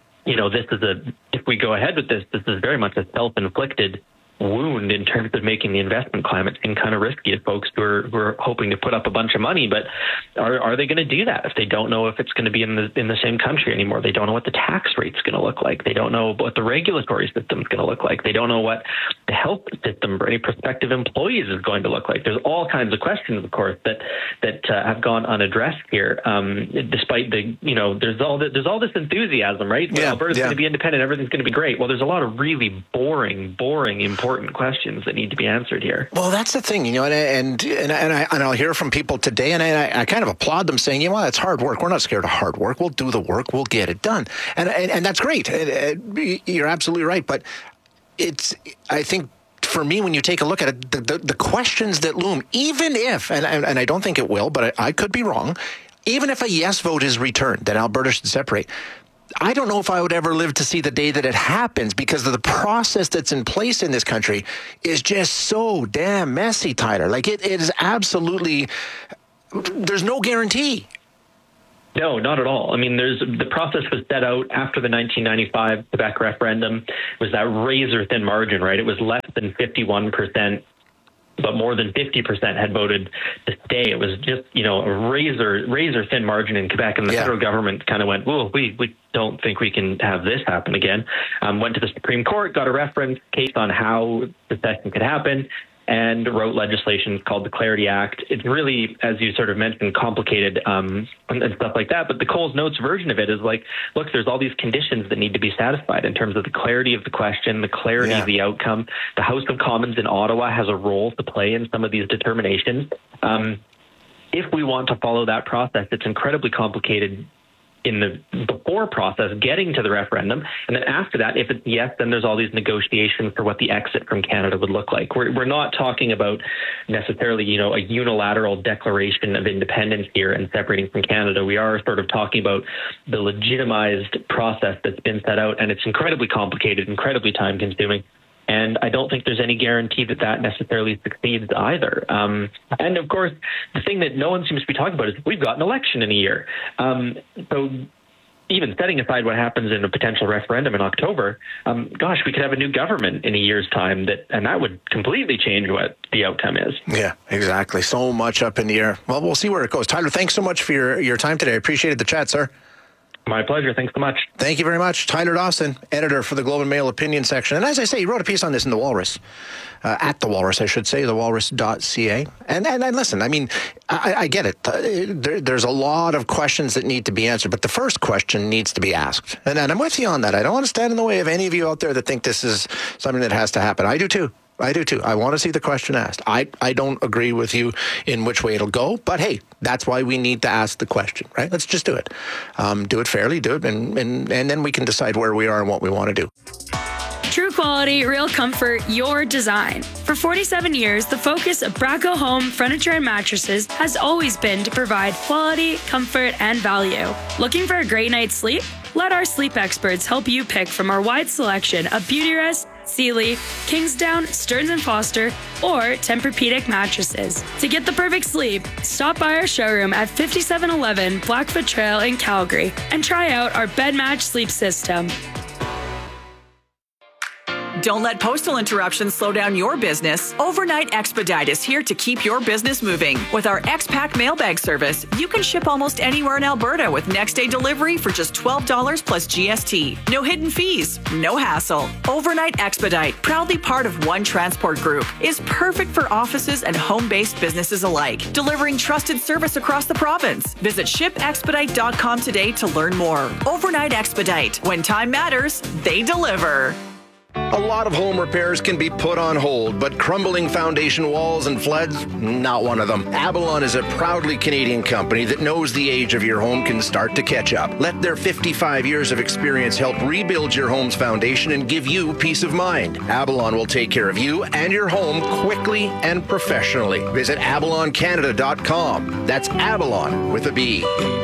if we go ahead with this is very much a self-inflicted wound in terms of making the investment climate seem kind of risky to folks who are hoping to put up a bunch of money. But are they going to do that if they don't know if it's going to be in the same country anymore? They don't know what the tax rate's going to look like. They don't know what the regulatory system's going to look like. They don't know what the health system for any prospective employees is going to look like. There's all kinds of questions, of course, that have gone unaddressed here. Despite there's all this enthusiasm, right? Well, Alberta's going to be independent, everything's going to be great. Well, there's a lot of really boring, important questions that need to be answered here. Well, that's the thing, and I'll hear from people today, and I kind of applaud them saying, it's hard work. We're not scared of hard work. We'll do the work. We'll get it done, and that's great. You're absolutely right, but I think for me, when you take a look at it, the questions that loom, even if, and I don't think it will, but I could be wrong, even if a yes vote is returned, that Alberta should separate, I don't know if I would ever live to see the day that it happens, because of the process that's in place in this country is just so damn messy, Tyler. Like it is absolutely, there's no guarantee. No, not at all. I mean, the process was set out after the 1995 Quebec referendum. It was that razor-thin margin, right? It was less than 51%, but more than 50% had voted to stay. It was just, a razor-thin margin in Quebec, and the federal government kind of went, "Whoa, we don't think we can have this happen again." Went to the Supreme Court, got a reference case on how secession could happen, and wrote legislation called the Clarity Act. It's really, as you sort of mentioned, complicated and stuff like that. But the Coles Notes version of it is like, look, there's all these conditions that need to be satisfied in terms of the clarity of the question, the clarity of the outcome. The House of Commons in Ottawa has a role to play in some of these determinations. If we want to follow that process, it's incredibly complicated in the before process, getting to the referendum. And then after that, if it's yes, then there's all these negotiations for what the exit from Canada would look like. We're not talking about necessarily, a unilateral declaration of independence here and separating from Canada. We are sort of talking about the legitimized process that's been set out, and it's incredibly complicated, incredibly time consuming. And I don't think there's any guarantee that necessarily succeeds either. And of course, the thing that no one seems to be talking about is we've got an election in a year. So even setting aside what happens in a potential referendum in October, we could have a new government in a year's time, and that would completely change what the outcome is. Yeah, exactly. So much up in the air. Well, we'll see where it goes. Tyler, thanks so much for your time today. I appreciated the chat, sir. My pleasure. Thanks so much. Thank you very much. Tyler Dawson, editor for the Globe and Mail opinion section. And as I say, he wrote a piece on this in The Walrus, at The Walrus, I should say, thewalrus.ca. And listen, I mean, I get it. There's a lot of questions that need to be answered, but the first question needs to be asked. And I'm with you on that. I don't want to stand in the way of any of you out there that think this is something that has to happen. I do too. I want to see the question asked. I don't agree with you in which way it'll go, but hey, that's why we need to ask the question, right? Let's just do it. Do it fairly, do it, and then we can decide where we are and what we want to do. True quality, real comfort, your design. For 47 years, the focus of Braco Home Furniture and Mattresses has always been to provide quality, comfort, and value. Looking for a great night's sleep? Let our sleep experts help you pick from our wide selection of Beautyrest, Sealy, Kingsdown, Stearns & Foster, or Tempur-Pedic mattresses. To get the perfect sleep, stop by our showroom at 5711 Blackfoot Trail in Calgary and try out our bed match sleep system. Don't let postal interruptions slow down your business. Overnight Expedite is here to keep your business moving. With our X-Pack mailbag service, you can ship almost anywhere in Alberta with next-day delivery for just $12 plus GST. No hidden fees, no hassle. Overnight Expedite, proudly part of One Transport Group, is perfect for offices and home-based businesses alike, delivering trusted service across the province. Visit shipexpedite.com today to learn more. Overnight Expedite. When time matters, they deliver. A lot of home repairs can be put on hold, but crumbling foundation walls and floods, not one of them. Avalon is a proudly Canadian company that knows the age of your home can start to catch up. Let their 55 years of experience help rebuild your home's foundation and give you peace of mind. Avalon will take care of you and your home quickly and professionally. Visit avaloncanada.com. That's Avalon with a B.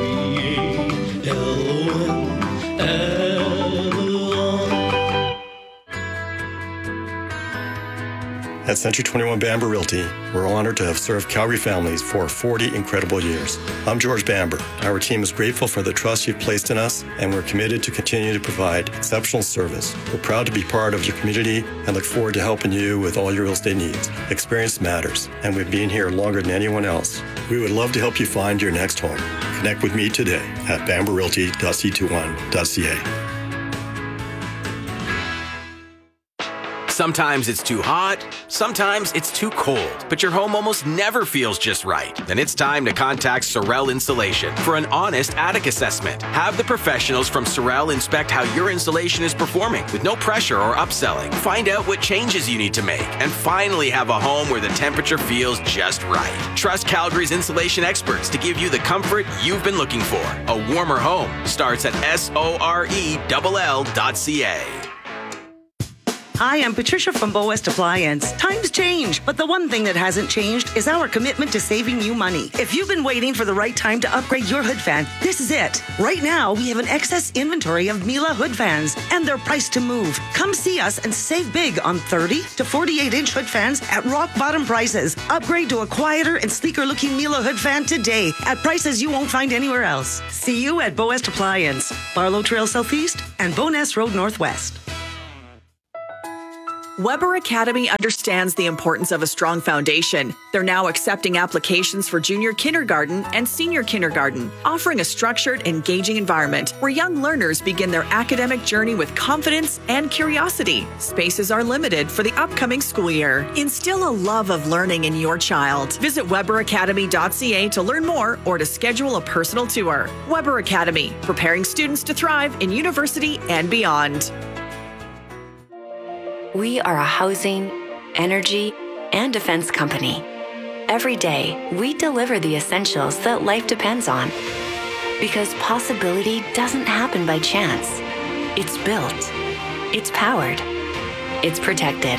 At Century 21 Bamber Realty, we're honored to have served Calgary families for 40 incredible years. I'm George Bamber. Our team is grateful for the trust you've placed in us, and we're committed to continue to provide exceptional service. We're proud to be part of your community and look forward to helping you with all your real estate needs. Experience matters, and we've been here longer than anyone else. We would love to help you find your next home. Connect with me today at bamberrealty.c21.ca. Sometimes it's too hot, sometimes it's too cold, but your home almost never feels just right. Then it's time to contact Sorel Insulation for an honest attic assessment. Have the professionals from Sorel inspect how your insulation is performing with no pressure or upselling. Find out what changes you need to make and finally have a home where the temperature feels just right. Trust Calgary's insulation experts to give you the comfort you've been looking for. A warmer home starts at sorell.ca. Hi, I'm Patricia from Bow West Appliance. Times change, but the one thing that hasn't changed is our commitment to saving you money. If you've been waiting for the right time to upgrade your hood fan, this is it. Right now, we have an excess inventory of Miele hood fans, and they're priced to move. Come see us and save big on 30 to 48-inch hood fans at rock bottom prices. Upgrade to a quieter and sleeker looking Miele hood fan today at prices you won't find anywhere else. See you at Bow West Appliance, Barlow Trail Southeast and Bowness Road Northwest. Weber Academy understands the importance of a strong foundation. They're now accepting applications for junior kindergarten and senior kindergarten, offering a structured, engaging environment where young learners begin their academic journey with confidence and curiosity. Spaces are limited for the upcoming school year. Instill a love of learning in your child. Visit weberacademy.ca to learn more or to schedule a personal tour. Weber Academy, preparing students to thrive in university and beyond. We are a housing, energy, and defense company. Every day, we deliver the essentials that life depends on. Because possibility doesn't happen by chance. It's built. It's powered. It's protected.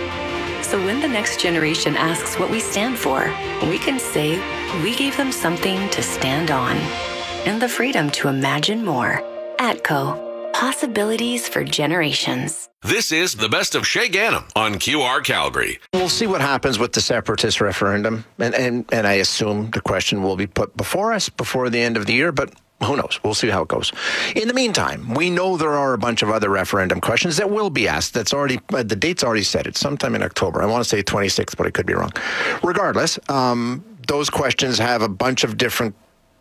So when the next generation asks what we stand for, we can say we gave them something to stand on. And the freedom to imagine more. ATCO. Possibilities for generations. This is the best of Shay Ganem on QR Calgary. We'll see what happens with the separatist referendum, and I assume the question will be put before us before the end of the year, but who knows? We'll see how it goes. In the meantime, we know there are a bunch of other referendum questions that will be asked. That's already the date's already set. It's sometime in October. I want to say 26th, but I could be wrong. Regardless, those questions have a bunch of different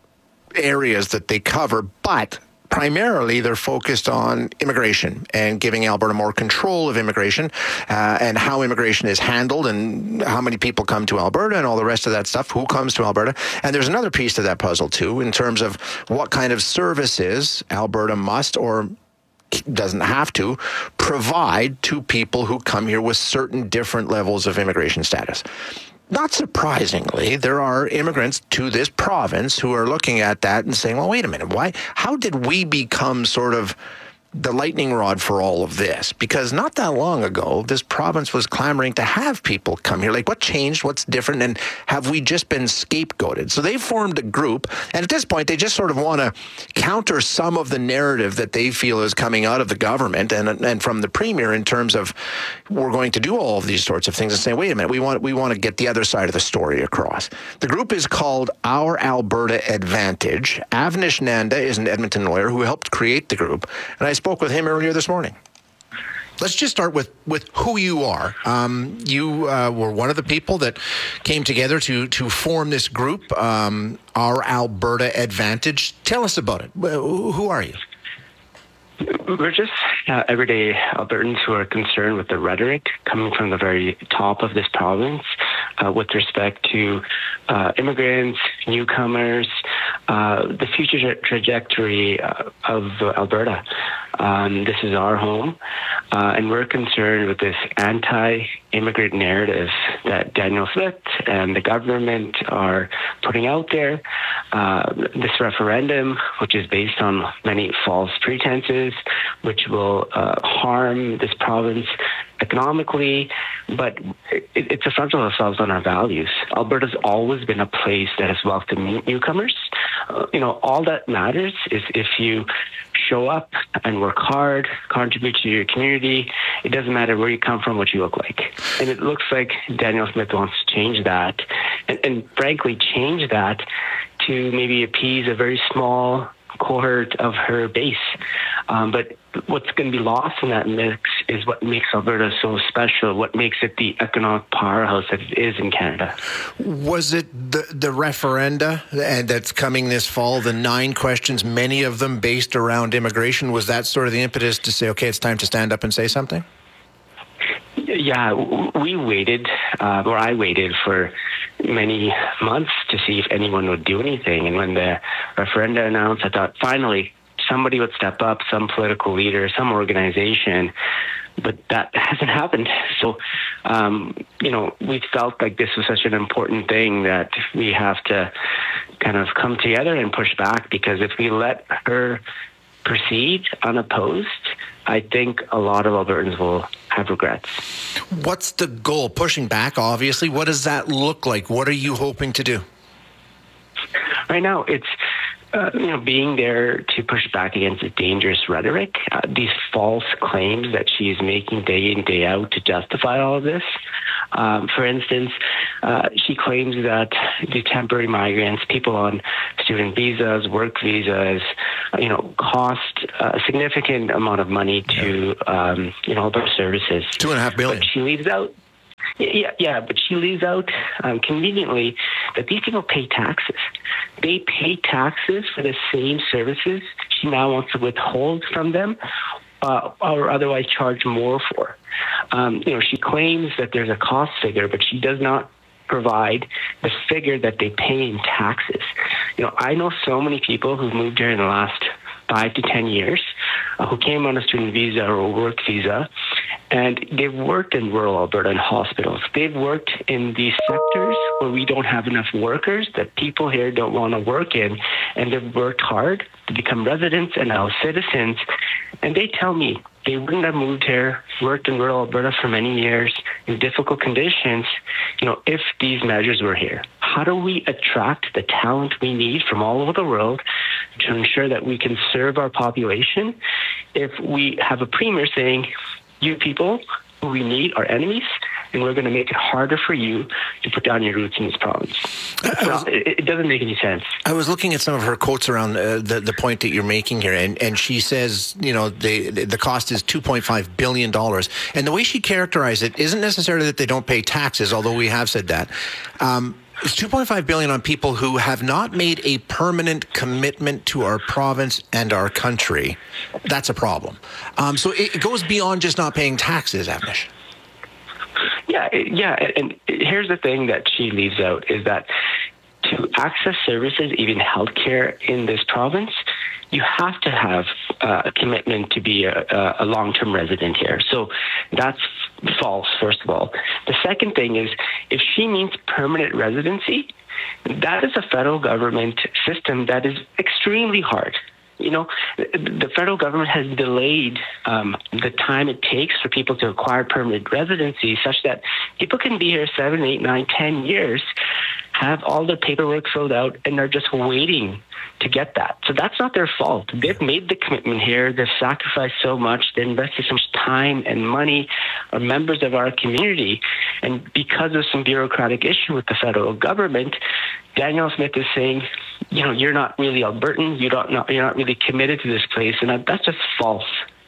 areas that they cover, but primarily, they're focused on immigration and giving Alberta more control of immigration and how immigration is handled and how many people come to Alberta and all the rest of that stuff, who comes to Alberta. And there's another piece to that puzzle, too, in terms of what kind of services Alberta must or doesn't have to provide to people who come here with certain different levels of immigration status. Not surprisingly, there are immigrants to this province who are looking at that and saying, well, wait a minute, how did we become sort of the lightning rod for all of this? Because not that long ago, this province was clamoring to have people come here. Like, what changed? What's different? And have we just been scapegoated? So they formed a group, and at this point, they just sort of want to counter some of the narrative that they feel is coming out of the government and from the premier in terms of we're going to do all of these sorts of things and say, wait a minute, we want to get the other side of the story across. The group is called Our Alberta Advantage. Avnish Nanda is an Edmonton lawyer who helped create the group, and I spoke with him earlier this morning. Let's just start with who you are. You were one of the people that came together to form this group, Our Alberta Advantage. Tell us about it. Who are you? We're just everyday Albertans who are concerned with the rhetoric coming from the very top of this province with respect to immigrants, newcomers, the future trajectory of Alberta. This is our home, and we're concerned with this anti-immigrant narrative that Danielle Smith and the government are putting out there. This referendum, which is based on many false pretenses, which will harm this province economically, but it's a front of ourselves on our values. Alberta's always been a place that has welcomed newcomers. All that matters is if you show up and work hard, contribute to your community. It doesn't matter where you come from, what you look like. And it looks like Danielle Smith wants to change that and frankly change that to maybe appease a very small cohort of her base. But what's going to be lost in that mix is what makes Alberta so special, what makes it the economic powerhouse that it is in Canada. Was it the referenda and that's coming this fall, the 9 questions, many of them based around immigration? Was that sort of the impetus to say, okay, it's time to stand up and say something? Yeah, we waited, or I waited for many months to see if anyone would do anything. And when the referenda announced, I thought finally somebody would step up, some political leader, some organization. But that hasn't happened. So, we felt like this was such an important thing that we have to kind of come together and push back, because if we let her proceed unopposed, I think a lot of Albertans will have regrets. What's the goal? Pushing back, obviously. What does that look like? What are you hoping to do? Right now, it's being there to push back against the dangerous rhetoric, these false claims that she is making day in, day out to justify all of this. For instance, she claims that the temporary migrants, people on student visas, work visas, cost a significant amount of money to, their services. $2.5 billion. But she leaves out. Yeah, but she leaves out conveniently that these people pay taxes. They pay taxes for the same services she now wants to withhold from them, or otherwise charge more for. She claims that there's a cost figure, but she does not provide the figure that they pay in taxes. I know so many people who've moved here in the last 5 to 10 years who came on a student visa or a work visa, and they've worked in rural Alberta in hospitals. They've worked in these sectors where we don't have enough workers that people here don't want to work in, and they've worked hard to become residents and now citizens. And they tell me they wouldn't have moved here, worked in rural Alberta for many years in difficult conditions, if these measures were here. How do we attract the talent we need from all over the world to ensure that we can serve our population if we have a premier saying, you people who we need are enemies, and we're going to make it harder for you to put down your roots in this province? It doesn't make any sense. I was looking at some of her quotes around the point that you're making here, and she says, the cost is $2.5 billion. And the way she characterized it isn't necessarily that they don't pay taxes, although we have said that. It's $2.5 billion on people who have not made a permanent commitment to our province and our country. That's a problem. So it goes beyond just not paying taxes, Avnish. Yeah, and here's the thing that she leaves out is that to access services, even healthcare in this province, you have to have a commitment to be a long-term resident here. So that's false, first of all. The second thing is, if she means permanent residency, that is a federal government system that is extremely hard. The federal government has delayed the time it takes for people to acquire permanent residency such that people can be here 7, 8, 9, 10 years, have all their paperwork filled out, and they're just waiting to get that. So that's not their fault. They've made the commitment here. They've sacrificed so much. They invested so much time and money, are members of our community. And because of some bureaucratic issue with the federal government, Danielle Smith is saying, you're not really Albertan. You're not really committed to this place. And that's just false.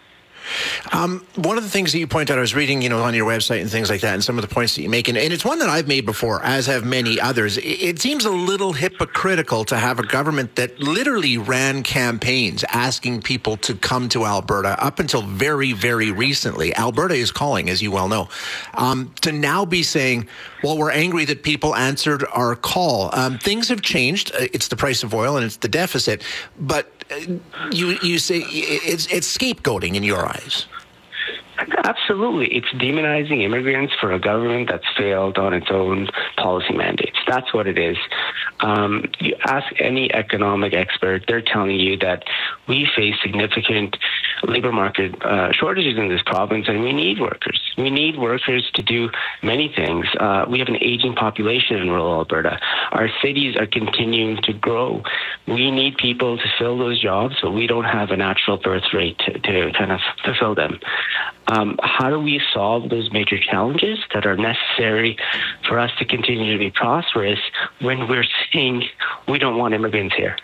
One of the things that you point out, I was reading, on your website and things like that, and some of the points that you make, and it's one that I've made before, as have many others. It seems a little hypocritical to have a government that literally ran campaigns asking people to come to Alberta up until very, very recently. Alberta is calling, as you well know, to now be saying, well, we're angry that people answered our call. Things have changed. It's the price of oil and it's the deficit, but you say it's scapegoating in your eyes. Absolutely. It's demonizing immigrants for a government that's failed on its own policy mandates. That's what it is. You ask any economic expert, they're telling you that we face significant labor market shortages in this province, and we need workers. We need workers to do many things. We have an aging population in rural Alberta. Our cities are continuing to grow. We need people to fill those jobs, but we don't have a natural birth rate to kind of fulfill them. How do we solve those major challenges that are necessary for us to continue to be prosperous when we're saying we don't want immigrants here?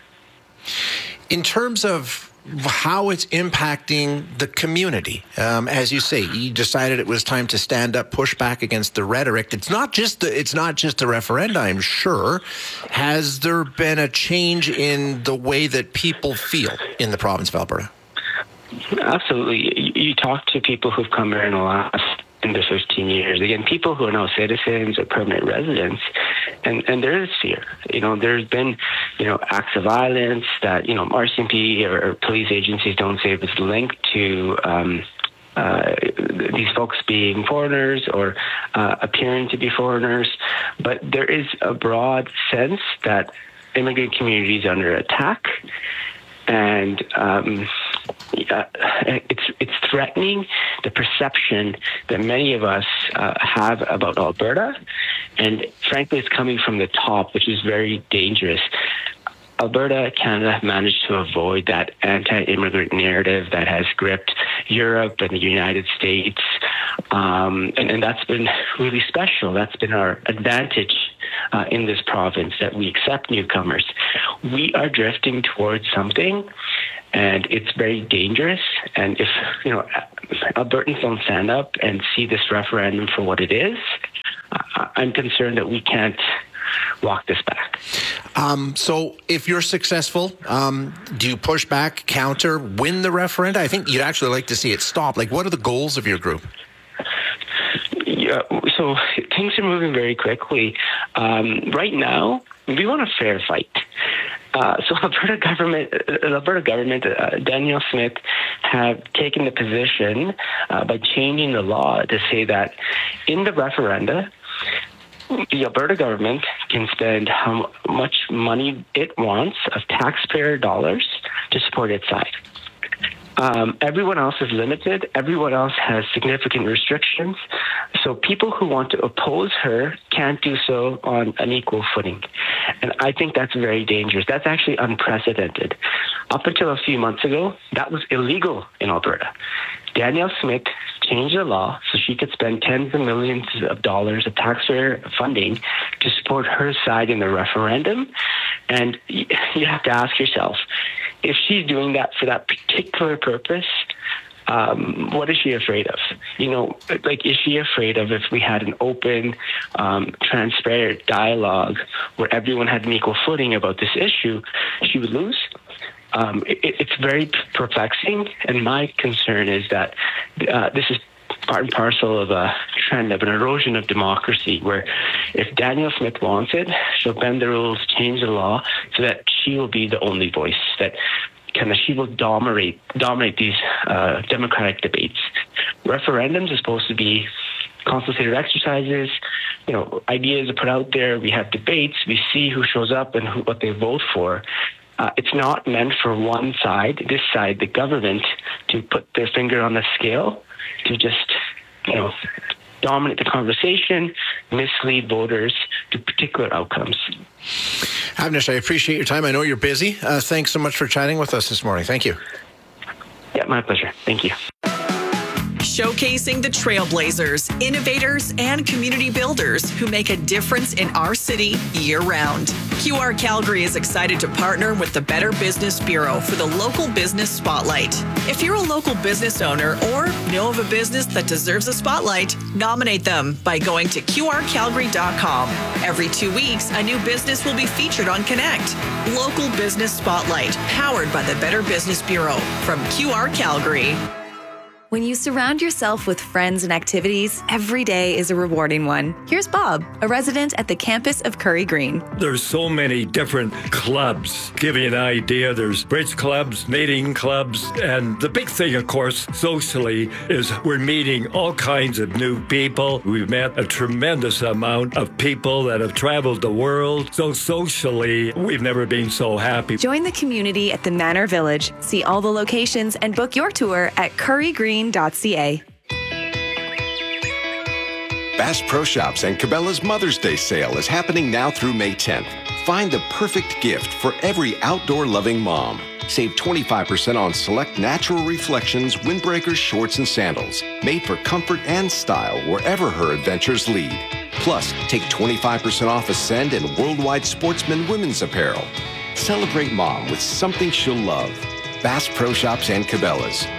In terms of how it's impacting the community, as you say, you decided it was time to stand up, push back against the rhetoric. It's not just the referenda, I'm sure. Has there been a change in the way that people feel in the province of Alberta? Absolutely. You talk to people who've come here in the last in the 15 years. Again, people who are now citizens or permanent residents, and there is fear. There's been, acts of violence that, RCMP or police agencies don't say if it's linked to these folks being foreigners or appearing to be foreigners. But there is a broad sense that immigrant community is under attack, and it's threatening the perception that many of us have about Alberta, and frankly, it's coming from the top, which is very dangerous. Alberta, Canada have managed to avoid that anti-immigrant narrative that has gripped Europe and the United States, and that's been really special. That's been our advantage in this province, that we accept newcomers. We are drifting towards something, and it's very dangerous. And if Albertans don't stand up and see this referendum for what it is, I'm concerned that we can't walk this back. So if you're successful, do you push back, counter, win the referendum? I think you'd actually like to see it stop. Like, what are the goals of your group? Yeah, so things are moving very quickly. Right now, we want a fair fight. So Alberta government, Danielle Smith, have taken the position by changing the law to say that in the referenda, the Alberta government can spend how much money it wants of taxpayer dollars to support its side. Everyone else is limited. Everyone else has significant restrictions. So people who want to oppose her can't do so on an equal footing. And I think that's very dangerous. That's actually unprecedented. Up until a few months ago, that was illegal in Alberta. Danielle Smith changed the law so she could spend tens of millions of dollars of taxpayer funding to support her side in the referendum. And you have to ask yourself, if she's doing that for that particular purpose, what is she afraid of? Is she afraid of if we had an open, transparent dialogue where everyone had an equal footing about this issue, she would lose? It's very perplexing, and my concern is that this is part and parcel of a trend of an erosion of democracy, where if Danielle Smith wants it, she'll bend the rules, change the law, so that she will be the only voice, that she will dominate these democratic debates. Referendums are supposed to be consultative exercises. Ideas are put out there. We have debates. We see who shows up and what they vote for. It's not meant for one side, this side, the government, to put their finger on the scale, to just, dominate the conversation, mislead voters to particular outcomes. Avnish, I appreciate your time. I know you're busy. Thanks so much for chatting with us this morning. Thank you. Yeah, my pleasure. Thank you. Showcasing the trailblazers, innovators, and community builders who make a difference in our city year-round. QR Calgary is excited to partner with the Better Business Bureau for the Local Business Spotlight. If you're a local business owner or know of a business that deserves a spotlight, nominate them by going to qrcalgary.com. Every 2 weeks, a new business will be featured on Connect. Local Business Spotlight, powered by the Better Business Bureau from QR Calgary. When you surround yourself with friends and activities, every day is a rewarding one. Here's Bob, a resident at the campus of Curry Green. There's so many different clubs. Give you an idea, there's bridge clubs, knitting clubs, and the big thing, of course, socially, is we're meeting all kinds of new people. We've met a tremendous amount of people that have traveled the world. So socially, we've never been so happy. Join the community at the Manor Village. See all the locations and book your tour at currygreen.ca. Bass Pro Shops and Cabela's Mother's Day sale is happening now through May 10th. Find the perfect gift for every outdoor-loving mom. Save 25% on select Natural Reflections windbreakers, shorts, and sandals, made for comfort and style wherever her adventures lead. Plus, take 25% off Ascend and Worldwide Sportsman women's apparel. Celebrate mom with something she'll love. Bass Pro Shops and Cabela's.